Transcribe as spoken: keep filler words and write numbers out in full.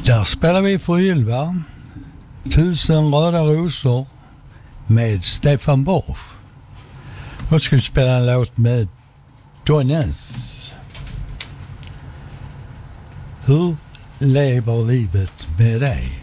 Där spelar vi för Ylva Tusen röda rosor med Stefan Borsch. Och ska vi spela en låt med Donnes. Hur lever livet med dig?